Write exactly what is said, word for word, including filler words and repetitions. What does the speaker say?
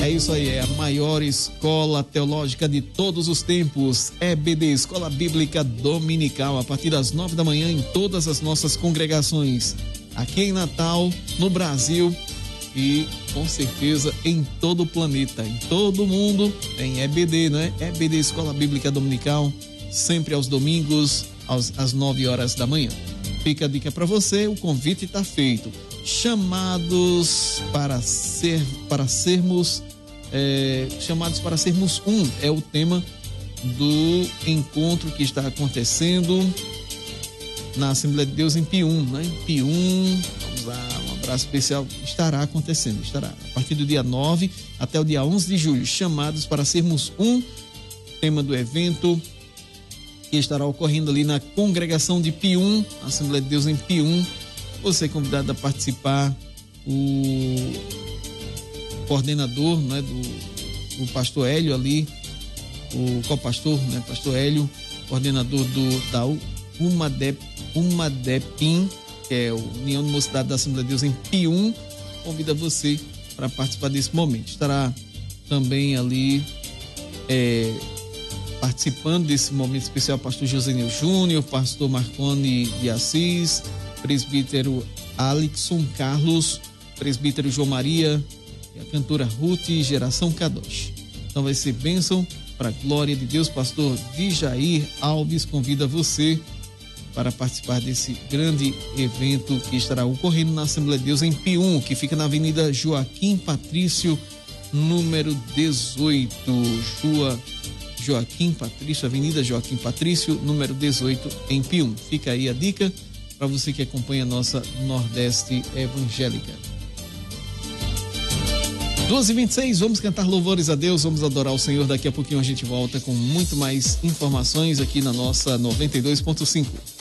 É isso aí, é a maior escola teológica de todos os tempos, E B D, Escola Bíblica Dominical, a partir das nove da manhã em todas as nossas congregações, aqui em Natal, no Brasil e com certeza em todo o planeta, em todo o mundo tem E B D, né? E B D, Escola Bíblica Dominical, sempre aos domingos, às, às nove horas da manhã. Fica a dica para você, o convite está feito. Chamados para ser, para sermos, é, chamados para sermos um, é o tema do encontro que está acontecendo na Assembleia de Deus em Pium, né? Em Pium, vamos lá, um abraço especial, estará acontecendo, estará a partir do dia nove até o dia onze de julho, chamados para sermos um, tema do evento que estará ocorrendo ali na congregação de Pium, Assembleia de Deus em Pium. Você é convidado a participar, o coordenador, né, do o pastor Hélio ali, o co-pastor, né, pastor Hélio, coordenador do da Umadep, Umadepim, que é a União de Mocidade da Assembleia de Deus em Pium, convida você para participar desse momento. Estará também ali é, participando desse momento especial o pastor Josenil Júnior, pastor Marconi de Assis, presbítero Alexson Carlos, presbítero João Maria e a cantora Ruth Geração Kadosh. Então vai ser bênção para a glória de Deus. Pastor Dijair Alves convida você para participar desse grande evento que estará ocorrendo na Assembleia de Deus em Pium, que fica na Avenida Joaquim Patrício, número dezoito. Joa, Joaquim Patrício, Avenida Joaquim Patrício, número dezoito, em Pium. Fica aí a dica para você que acompanha a nossa Nordeste Evangélica. duas e vinte e seis, vamos cantar louvores a Deus, vamos adorar o Senhor. Daqui a pouquinho a gente volta com muito mais informações aqui na nossa noventa e dois ponto cinco.